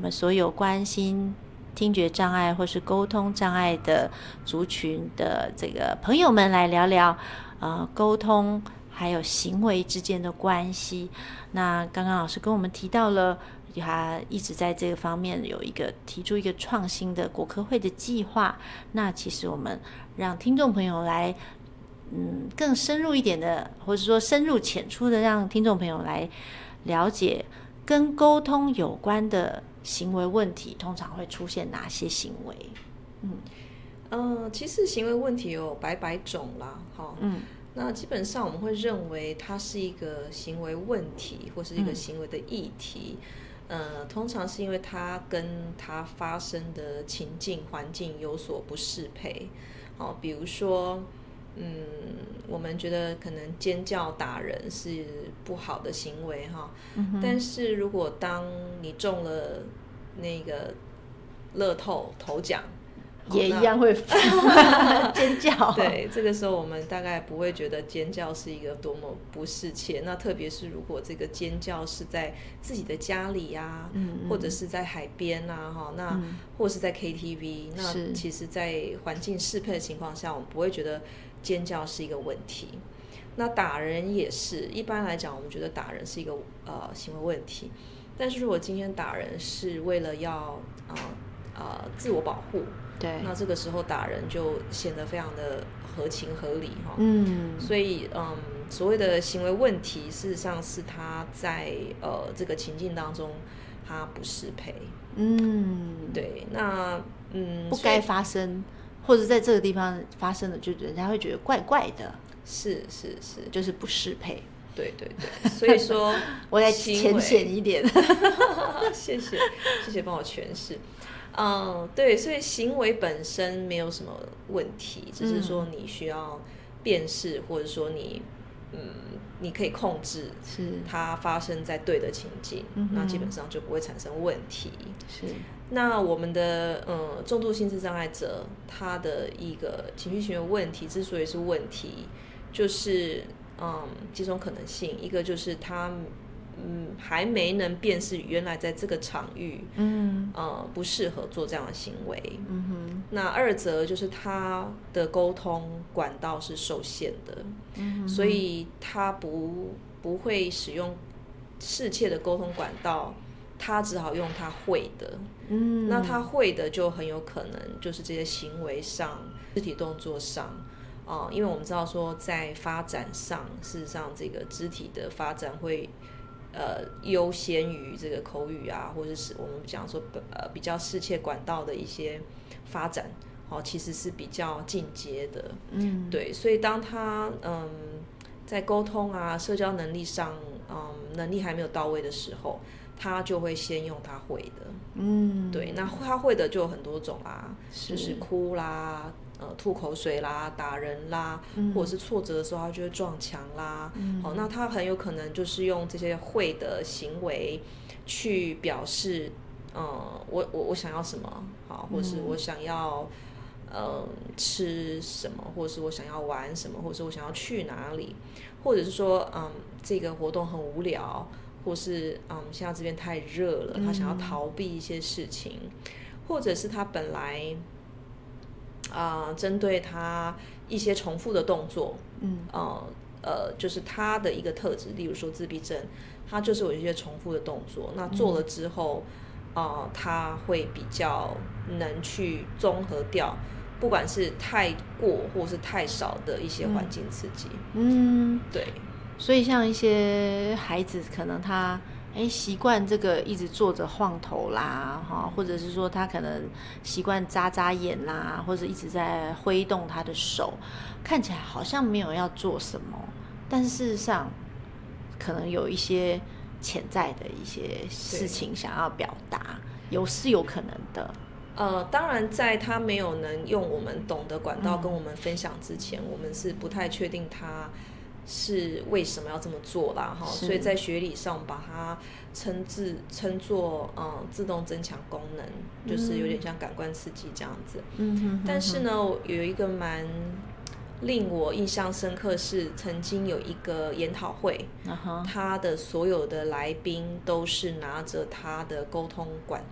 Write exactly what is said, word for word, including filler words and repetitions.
们所有关心听觉障碍或是沟通障碍的族群的这个朋友们来聊聊呃沟通还有行为之间的关系。那刚刚老师跟我们提到了他一直在这个方面有一个提出一个创新的国科会的计划，那其实我们让听众朋友来嗯更深入一点的，或者说深入浅出的让听众朋友来了解跟沟通有关的行为问题通常会出现哪些行为。 嗯呃，其实行为问题有百百种啦，哈，嗯，那基本上我们会认为它是一个行为问题或是一个行为的议题，嗯、呃，通常是因为它跟它发生的情境环境有所不适配，好，比如说，嗯，我们觉得可能尖叫打人是不好的行为哈，嗯、但是如果当你中了那个乐透头奖， 也一样会尖叫。 对，这个时候我们大概不会觉得尖叫是一个多么不适切。那特别是如果这个尖叫是在自己的家里啊，嗯、或者是在海边啊，哈，那、嗯、或者是在 K T V， 那其实，在环境适配的情况下，我们不会觉得尖叫是一个问题。那打人也是，一般来讲，我们觉得打人是一个呃行为问题。但是如果今天打人是为了要呃呃自我保护。对，那这个时候打人就显得非常的合情合理哈。嗯，所以嗯，所谓的行为问题，事实上是他在呃这个情境当中，他不适配。嗯，对，那嗯不该发生，或者在这个地方发生的，就人家会觉得怪怪的。 是是是， 就是不适配。 对对对，所以说我再浅显一点。 谢谢谢谢帮我诠释。嗯，对，所以行为本身没有什么问题，只是说你需要辨识，或者说你，嗯，你可以控制它发生在对的情境，那基本上就不会产生问题。是。那我们的嗯重度心智障碍者，他的一个情绪行为问题之所以是问题，就是嗯几种可能性，一个就是他。嗯，还没能辨识原来在这个场域，嗯，呃，不适合做这样的行为。嗯哼。那二则就是他的沟通管道是受限的，嗯，所以他不不会使用适切的沟通管道，他只好用他会的。嗯，那他会的就很有可能就是这些行为上、肢体动作上。呃，因为我们知道说在发展上，事实上这个肢体的发展会。呃，优先于这个口语啊，或者是我们讲说呃比较适切管道的一些发展，哦，其实是比较进阶的，嗯，对，所以当他嗯在沟通啊、社交能力上，嗯，能力还没有到位的时候，他就会先用他会的，嗯，对，那他会的就有很多种啦，就是哭啦。呃，吐口水啦，打人啦，嗯、或者是挫折的时候，他就会撞墙啦。嗯、好，那他很有可能就是用这些会的行为去表示，呃，我我我想要什么，好，或者是我想要呃吃什么，或者是我想要玩什么，或者是我想要去哪里，或者是说，嗯，这个活动很无聊，或是嗯，现在这边太热了，他想要逃避一些事情，嗯、或者是他本来。啊、呃，针对他一些重复的动作，嗯，呃呃，就是他的一个特质，例如说自闭症，他就是有一些重复的动作，那做了之后，啊、嗯呃，他会比较能去综合掉，不管是太过或是太少的一些环境刺激，嗯，对， 所以像一些孩子，可能他。哎，习惯这个一直坐着晃头啦，哈，或者是说他可能习惯眨眨眼啦，或者一直在挥动他的手，看起来好像没有要做什么，但是事实上可能有一些潜在的一些事情想要表达，有是有可能的。 呃，当然，在他没有能用我们懂的管道跟我们分享之前，嗯、我们是不太确定他。是为什么要这么做啦？哈，所以在学理上，我们把它称自称作嗯自动增强功能，嗯、就是有点像感官刺激这样子。嗯哼哼哼。但是呢，有一个蛮令我印象深刻是，曾经有一个研讨会，uh-huh. 他的所有的来宾都是拿着他的沟通管